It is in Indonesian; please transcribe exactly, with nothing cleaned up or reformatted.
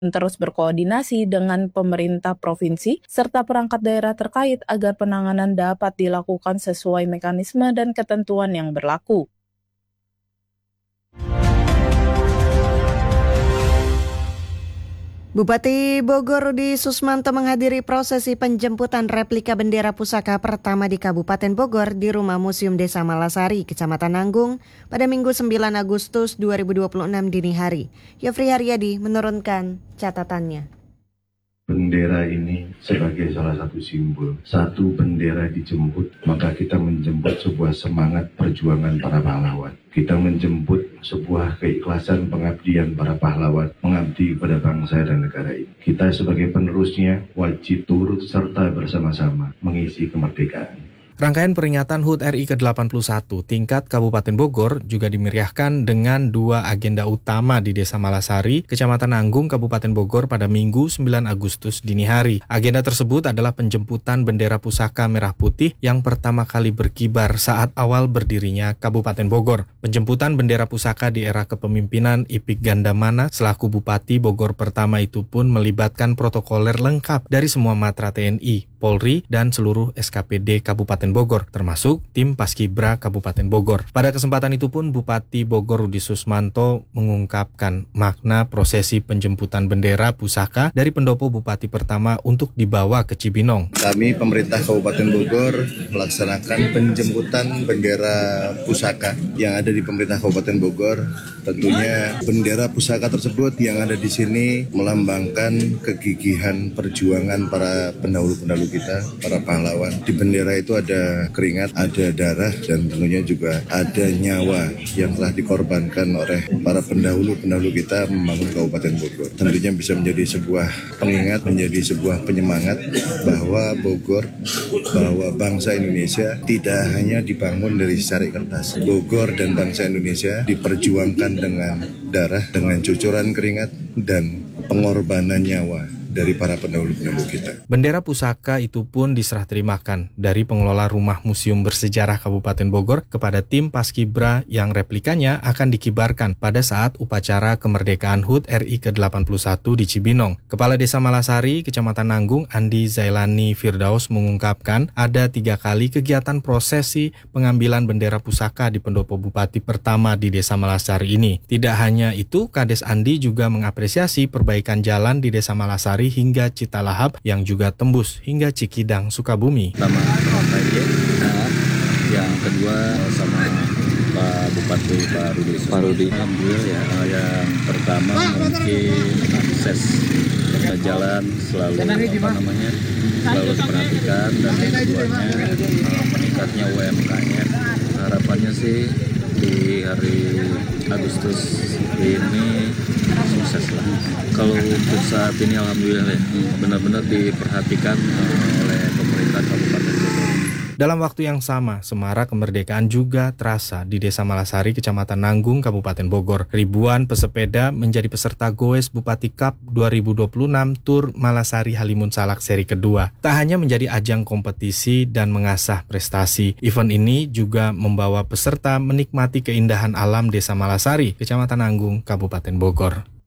terus berkoordinasi dengan pemerintah provinsi serta perangkat daerah terkait agar penanganan dapat dilakukan sesuai mekanisme dan ketentuan yang berlaku. Bupati Bogor Rudi Susmanto menghadiri prosesi penjemputan replika bendera pusaka pertama di Kabupaten Bogor di Rumah Museum Desa Malasari, Kecamatan Nanggung pada Minggu sembilan Agustus dua ribu dua puluh enam dini hari. Yofri Haryadi menurunkan catatannya. Bendera ini sebagai salah satu simbol. Satu bendera dijemput, maka kita menjemput sebuah semangat perjuangan para pahlawan. Kita menjemput sebuah keikhlasan pengabdian para pahlawan, mengabdi kepada bangsa dan negara ini. Kita sebagai penerusnya wajib turut serta bersama-sama mengisi kemerdekaan. Rangkaian peringatan H U T R I ke delapan puluh satu tingkat Kabupaten Bogor juga dimeriahkan dengan dua agenda utama di Desa Malasari, Kecamatan Nanggung, Kabupaten Bogor pada Minggu sembilan Agustus dini hari. Agenda tersebut adalah penjemputan bendera pusaka merah putih yang pertama kali berkibar saat awal berdirinya Kabupaten Bogor. Penjemputan bendera pusaka di era kepemimpinan Ipik Gandamana selaku Bupati Bogor pertama itu pun melibatkan protokoler lengkap dari semua matra T N I, Polri, dan seluruh S K P D Kabupaten Bogor, termasuk tim Paskibra Kabupaten Bogor. Pada kesempatan itu pun Bupati Bogor Rudi Susmanto mengungkapkan makna prosesi penjemputan bendera pusaka dari pendopo Bupati pertama untuk dibawa ke Cibinong. Kami pemerintah Kabupaten Bogor melaksanakan penjemputan bendera pusaka yang ada di pemerintah Kabupaten Bogor. Tentunya bendera pusaka tersebut yang ada di sini melambangkan kegigihan perjuangan para pendahulu-pendahulu kita, para pahlawan. Di bendera itu ada keringat, ada darah, dan tentunya juga ada nyawa yang telah dikorbankan oleh para pendahulu-pendahulu kita membangun Kabupaten Bogor. Tentunya bisa menjadi sebuah pengingat, menjadi sebuah penyemangat bahwa Bogor, bahwa bangsa Indonesia tidak hanya dibangun dari secari kertas. Bogor dan bangsa Indonesia diperjuangkan dengan darah, dengan cucuran keringat, dan pengorbanan nyawa dari para pendahulu-pendahulu kita. Bendera pusaka itu pun diserah terimakan dari pengelola Rumah Museum Bersejarah Kabupaten Bogor kepada tim Paskibra yang replikanya akan dikibarkan pada saat upacara kemerdekaan H U T R I ke delapan puluh satu di Cibinong. Kepala Desa Malasari, Kecamatan Nanggung, Andi Zailani Firdaus mengungkapkan ada tiga kali kegiatan prosesi pengambilan bendera pusaka di pendopo Bupati pertama di Desa Malasari ini. Tidak hanya itu, Kades Andi juga mengapresiasi perbaikan jalan di Desa Malasari hingga Citalahap yang juga tembus hingga Cikidang, Sukabumi. Pertama sama Pak Ije, nah, yang kedua sama Pak Bupati Pak Rudi. Pak Rudi. Alhamdulillah ya. Yang pertama mungkin akses ke jalan selalu apa namanya selalu diperhatikan, dan yang keduanya meningkatnya U M K M. Harapannya sih di hari Agustus ini sukses lah. Kalau untuk saat ini alhamdulillah ya, benar-benar diperhatikan oleh pemerintah Kabupaten Bogor. Dalam waktu yang sama, semarak kemerdekaan juga terasa di Desa Malasari, Kecamatan Nanggung, Kabupaten Bogor. Ribuan pesepeda menjadi peserta Goes Bupati Cup dua ribu dua puluh enam Tour Malasari Halimun Salak seri kedua. Tak hanya menjadi ajang kompetisi dan mengasah prestasi, event ini juga membawa peserta menikmati keindahan alam Desa Malasari, Kecamatan Nanggung, Kabupaten Bogor.